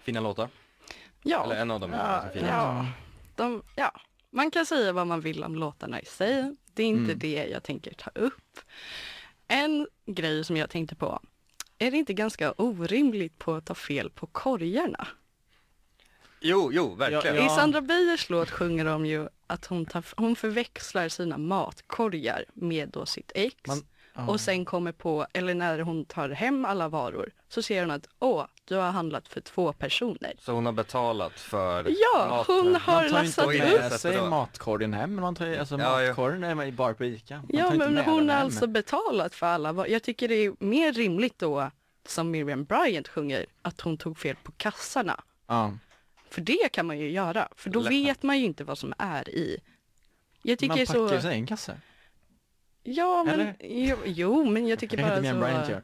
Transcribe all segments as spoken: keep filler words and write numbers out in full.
Fina låtar. Ja. Eller en av dem är ja, ganska fina. ja. De, ja. Man kan säga vad man vill om låtarna i sig. Det är inte Mm. det jag tänker ta upp. En grej som jag tänkte på. Är det inte ganska orimligt på att ta fel på korgarna? Jo, jo, verkligen. Ja. I Sandra Beijers låt sjunger de ju att hon, tar, hon förväxlar sina matkorgar med då sitt ex. Man, ja. Och sen kommer på, eller när hon tar hem alla varor, så ser hon att åh, du har handlat för två personer. Så hon har betalat för Ja, mat. hon har Man tar ju lassat inte upp. med sig Då. matkorgen hem, men man tar ju, alltså Ja, ja. matkorgen är man bara på Ica. Man tar Ja, inte men med hon den har hem. alltså betalat för alla. var- Jag tycker det är mer rimligt då, som Miriam Bryant sjunger, att hon tog fel på kassarna. Ja. För det kan man ju göra, för då Lätt. vet man ju inte vad som är i. Jag tycker Man packar så... ju sig i en kasse. Ja, men... Eller? Jo, jo, men jag tycker Det bara kan inte så... Miriam Bryant gör.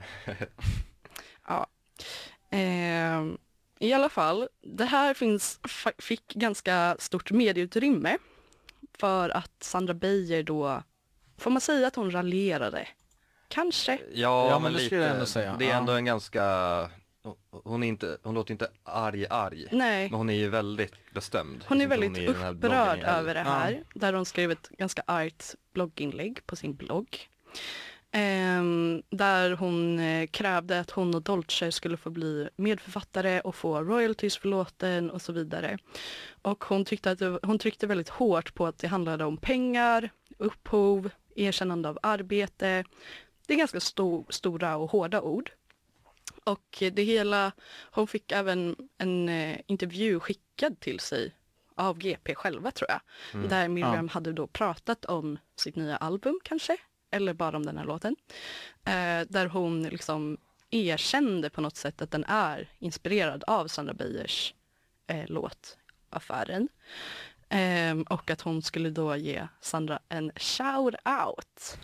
Ja. Ehm, I alla fall, det här finns, fa- fick ganska stort medieutrymme för att Sandra Beijer då, får man säga att hon raljerade? Kanske. Ja, Ja, men men det lite. skulle jag ändå säga. Det är Ja. ändå en ganska... Hon, är inte, hon låter inte arg, arg. Nej, Men hon är ju väldigt bestämd. hon är Liksom, väldigt i den här upprörd bloggen i- över det här, där hon skrev ett ganska argt blogginlägg på sin blogg. Ehm, där hon eh, krävde att hon och Dolce skulle få bli medförfattare och få royalties för låten och så vidare. Och hon, tyckte att det, hon tryckte väldigt hårt på att det handlade om pengar, upphov, erkännande av arbete. Det är ganska sto- stora och hårda ord. Och det hela, hon fick även en eh, intervju skickad till sig av G P själva tror jag. Mm. Där Miriam hade då pratat om sitt nya album kanske, eller bara om den här låten. Eh, där hon liksom erkände på något sätt att den är inspirerad av Sandra Beijers eh, låt Affären. Eh, och att hon skulle då ge Sandra en shout out.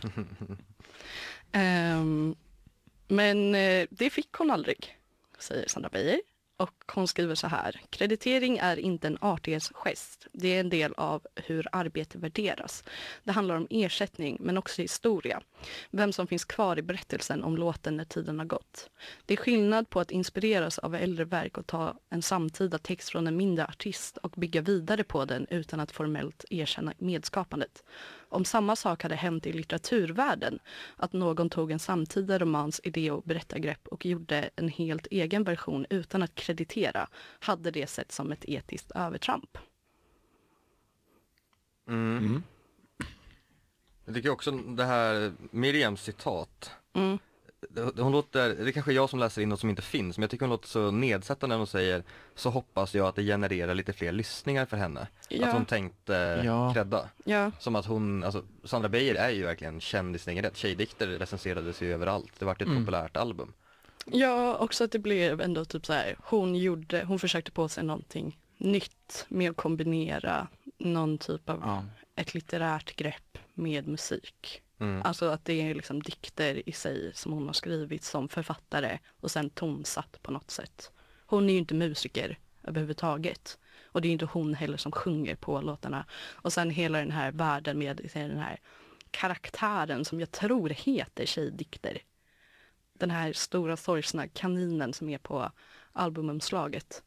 Ehm, men eh, det fick hon aldrig, säger Sandra Beijer. Och hon skriver så här: kreditering är inte en artighetsgest. Det är en del av hur arbete värderas. Det handlar om ersättning men också historia. Vem som finns kvar i berättelsen om låten när tiden har gått. Det är skillnad på att inspireras av äldre verk och ta en samtida text från en mindre artist och bygga vidare på den utan att formellt erkänna medskapandet. Om samma sak hade hänt i litteraturvärlden, att någon tog en samtida romans idé och berättargrepp och gjorde en helt egen version utan att kreditera, hade det sett som ett etiskt övertramp. Mm. Mm. Jag tycker också det här Miriams citat. Mm. Det- Hon låter, det är kanske jag som läser in något som inte finns, men jag tycker hon låter så nedsättande när hon säger så hoppas jag att det genererar lite fler lyssningar för henne. Ja. Att hon tänkte Ja. credda. Ja, Som att hon, alltså Sandra Beijer är ju verkligen känd i sin egen rätt. Tjejdikter recenserades ju överallt. Det vart ett Mm. populärt album. ja, också att det blev ändå typ så här, hon gjorde, hon försökte på sig någonting nytt med att kombinera någon typ av Ja. ett litterärt grepp med musik. Mm. Alltså att det är liksom dikter i sig som hon har skrivit som författare och sen tonsatt på något sätt. Hon är ju inte musiker överhuvudtaget. Och det är inte hon heller som sjunger på låtarna. Och sen hela den här världen med den här karaktären som jag tror heter tjejdikter. Den här stora sorgsna kaninen som är på albumomslaget.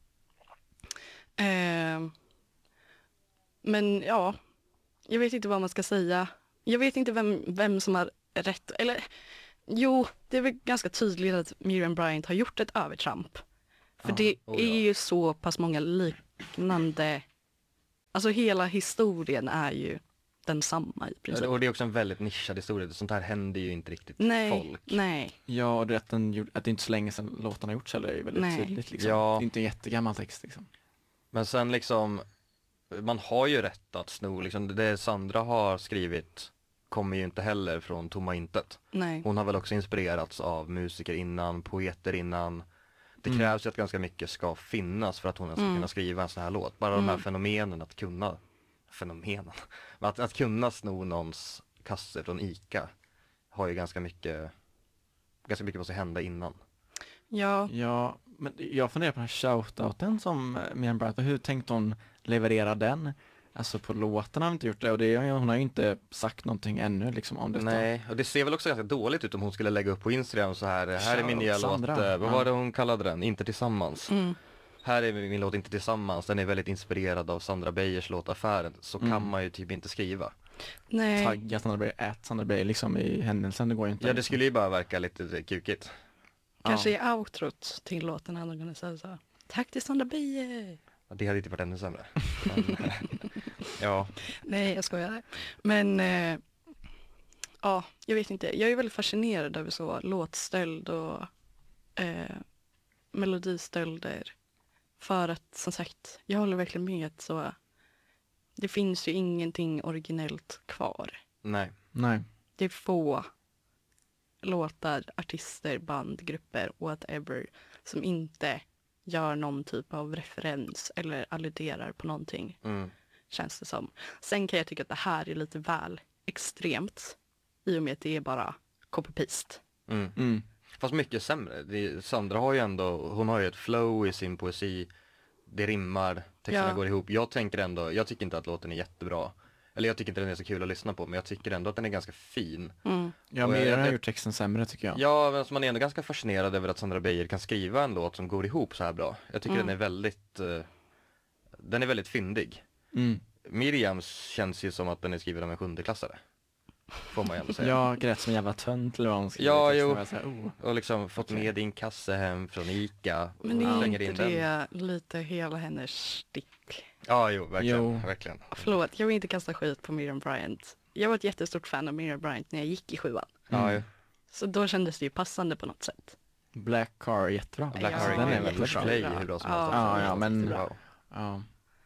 Eh, men ja, jag vet inte vad man ska säga. Jag vet inte vem, vem som har rätt. Eller jo, det är väl ganska tydligt att Miriam Bryant har gjort ett övertramp. För Ja, det oh ja. är ju så pass många liknande... Alltså hela historien är ju densamma i princip. Och det är också en väldigt nischad historia. Sånt här händer ju inte riktigt Nej, folk. nej. Ja, och det att, den, gjorde- att det inte är så länge sedan låtarna gjorts heller är väldigt Nej. tydligt liksom. Ja. Det är inte en jättegammal text liksom. Men sen liksom, man har ju rätt att sno, liksom det Sandra har skrivit kommer ju inte heller från tomma intet. Nej. Hon har väl också inspirerats av musiker innan, poeter innan. Det Mm. krävs ju att ganska mycket ska finnas för att hon ens ska Mm. kunna skriva en sån här låt. Bara de här Mm. fenomenen att kunna, fenomenen, Men att, att kunna sno någons kasse från Ica har ju ganska mycket, ganska mycket måste hända innan. Ja, Ja, men jag funderar på den här shoutouten som eh, Miriam Bryant, hur tänkte hon leverera den? Alltså på låtarna har hon inte gjort det och det, hon har ju inte sagt någonting ännu liksom om detta. Nej, och det ser väl också ganska dåligt ut om hon skulle lägga upp på Instagram så här. Här är min nya låt, Sandra. eh, vad Ja. var det hon kallade den? Inte tillsammans. Mm. Här är min låt Inte tillsammans, den är väldigt inspirerad av Sandra Beijers låt Affären. Så kan Mm. man ju typ inte skriva. Nej, Tagga Sandra Beijer, ät Sandra Beijer liksom i händelsen, det går ju inte. Ja, det liksom. skulle ju bara verka lite kukigt. kanske Ja. i outrot till låten hade de kunnat säga så här. Tack till Sandra Beijer. Ja, det hade inte varit ännu sämre. Men, ja, Nej, jag skojar. Men eh, ja, jag vet inte. Jag är väldigt fascinerad över så låtstöld och eh, melodistölder. För att som sagt, jag håller verkligen med att så det finns ju ingenting originellt kvar. nej. Nej. Det är få låtar, artister, band, grupper, whatever som inte gör någon typ av referens eller alluderar på någonting, Mm. känns det som. Sen kan jag tycka att det här är lite väl extremt i och med att det är bara copy-paste. Mm. Mm. Fast mycket sämre. Det, Sandra har ju ändå, hon har ju ett flow i sin poesi. Det rimmar, texterna Ja. går ihop. Jag tänker ändå, jag tycker inte att låten är jättebra. Eller jag tycker inte den är så kul att lyssna på, men jag tycker ändå att den är ganska fin. Mm. Ja, Och jag- Miriam har jag- gjort texten sämre tycker jag. Ja, men alltså man är ändå ganska fascinerad över att Sandra Beijer kan skriva en låt som går ihop så här bra. Jag tycker Mm. den är väldigt, eh, den är väldigt fyndig. Mm. Miriams känns ju som att den är skriven av en sjundeklassare. Får man ju ändå säga. Jag grät som en jävla tönt eller vad hon skrev Ja, i texten. jo. Och jag så här, oh. Och liksom fått Okej. med din kasse hem från Ica. Men det och är slänger inte in den. det lite hela hennes stick? Ja, jo, verkligen. Jo. verkligen. Förlåt, jag vill inte kasta skit på Miriam Bryant. Jag var ett jättestort fan av Miriam Bryant när jag gick i sjuan. Ja, Mm. ju. Så då kändes det ju passande på något sätt. Black Car är jättebra. Black Ja, Car den är är väldigt Lush bra. Play hur bra som helst. Ja, ja, men- Wow. Ja.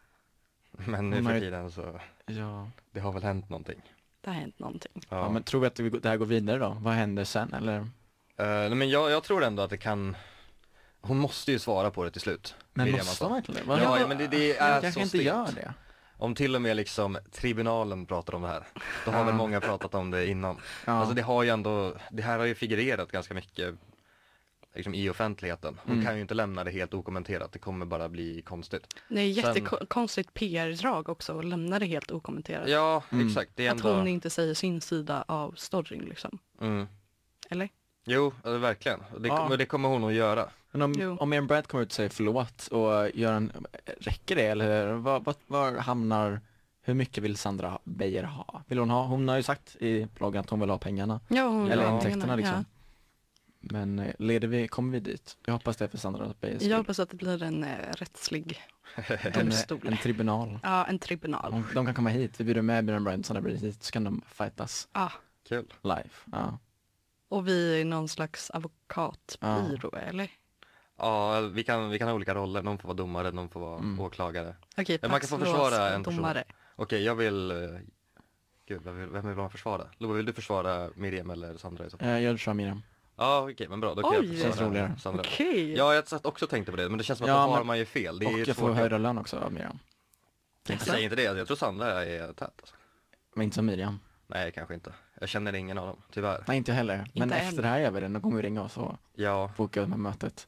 Men nu Hon har för ju- tiden så, Ja. det har väl hänt någonting. Det har hänt någonting. Ja, ja, men tror vi att vi, det här går vidare då? Vad händer sen eller? Eh, nej, men jag, jag tror ändå att det kan, hon måste ju svara på det till slut. Men Miriam, måste alltså. de verkligen det? Vad- Ja, ja, men det, det är Jag så kanske inte stelt. gör det. Om till och med liksom tribunalen pratar om det här, då har Ja. väl många pratat om det innan. Ja. Alltså det har ju ändå, det här har ju figurerat ganska mycket liksom, i offentligheten. Hon Mm. kan ju inte lämna det helt okommenterat, det kommer bara bli konstigt. Det är Sen- jättekonstigt P R-drag också att lämna det helt okommenterat. Ja, Mm. exakt. Det är Att ändå... hon inte säger sin sida av storyn liksom. Mm. Eller? Jo, alltså, verkligen. Och Det, Ja. kommer, det kommer hon att göra. Men om, Jo. om Miriam Bryant kommer ut och säger förlåt och gör en, räcker det eller var, var, var hamnar, hur mycket vill Sandra Beijer ha? Vill hon ha? Hon har ju sagt i bloggen att hon vill ha pengarna. Ja, hon Eller ja, intäkterna menar- liksom. Men eh, leder vi, kommer vi dit? Jag hoppas det är för Sandra Beijers Ja. skull. Jag hoppas att det blir en eh, rättslig en, domstol. en tribunal. Ja, en tribunal. De, de kan komma hit, vi bjuder med Miriam Bryant och Sandra Beijer hit så kan de fightas Ja, Kul. live. Ja. och vi är någon slags advokatbyrå, eller? Ja, vi kan, vi kan ha olika roller. Någon får vara domare, någon får vara Mm. åklagare. Okej, Men man kan få Pax försvara Lås en person. domare. Okej, jag vill... eh, Gud, vem vill, vem vill man försvara? Lova, vill du försvara Miriam eller Sandra i så fall? Eh, Jag tror Miriam. Ja, okej, men bra. Då kan Oj. jag försvara Känns roligare. Sandra. Okej. Ja, jag satt också tänkte på det, men det känns som att Ja, då har men- man ju fel. Det är Och ju jag får svårt. högre lön också av Miriam. Jag säger inte det, jag tror Sandra är tät alltså. Men inte som Miriam. Nej, kanske inte. Jag känner ingen av dem, tyvärr. Nej, inte jag heller. Men Inte efter än. det här gör vi det, då kommer vi ringa oss och Ja, boka det här mötet.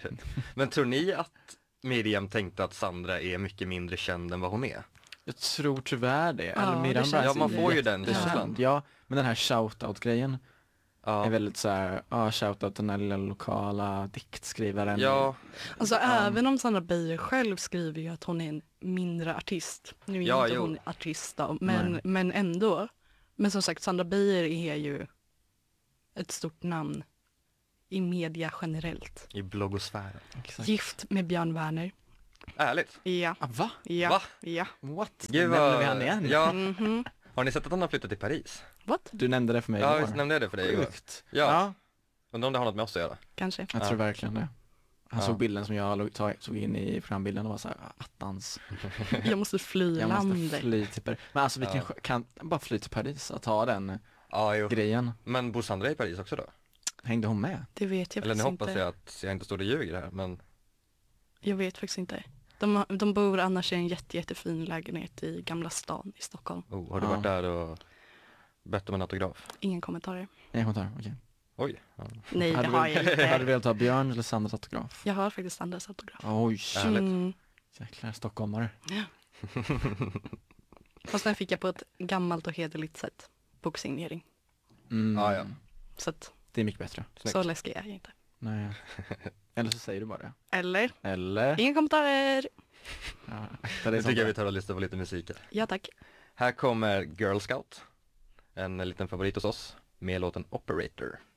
men tror ni att Miriam tänkte att Sandra är mycket mindre känd än vad hon är? Jag tror tyvärr det. Ja, Eller det Miriam känns Bryant Ja, man är får ju den jättekänd. känslan. Ja, men den här shoutout-grejen Ja, är väldigt så här, ja, shoutout den här lilla lokala diktskrivaren. ja, Alltså Ja. även om Sandra Beijer själv skriver ju att hon är en mindre artist. Nu är Ja, inte jo. hon artist då, men, Nej. men ändå. Men som sagt, Sandra Beijer är ju ett stort namn i media generellt. i bloggosfären. Exakt. Gift med Björn Werner. Ärligt? Ja, Ah, va? ja, Va? ja. What? Gud, Nämner vad- vi han igen? Ja, Mhm. har ni sett att han har flyttat till Paris? What? Du nämnde det för mig Ja, igår. visst nämnde jag det för dig igår. Sjukt. Ja. Ja, Undrar om det har något med oss att göra? Kanske. jag Ja. tror verkligen det. Han Ja. såg bilden som jag låg- tog- såg in i programbilden och var så här, attans. Jag måste fly Jag måste landet. fly till Paris. Men alltså vi Ja. kan, kan bara fly till Paris och ta den Ja, jo. grejen. Men bor Sandra i Paris också då? Hängde hon med? Det vet jag Eller nu faktiskt hoppas inte. jag att jag inte står och ljuger här, men Jag vet faktiskt inte. De, har- de bor annars i en jätte, jättefin lägenhet i Gamla stan i Stockholm. oh, har du Ja. varit där och bett om en autograf? Ingen kommentarer. En kommentar, okej. Oj. Ja. Nej, det Hade har du- jag Hade du inte. velat ha Björn eller Sandras autograf? Jag har faktiskt Sandras autograf. Oj, Härligt. Mm. jäklar stockholmare. Fast den fick jag på ett gammalt och hederligt sätt. Boksignering. Mm. Ja, ja. Så att, Det är mycket bättre. Snyggt. så läskig är jag inte. Nej. Eller så säger du bara det. Eller? Eller? Inga kommentarer. Ja, akta dig Jag som tycker det. vi tar och lyssnar på lite musik här. Ja tack. Här kommer Girl Scout, en liten favorit hos oss, med låten Operator.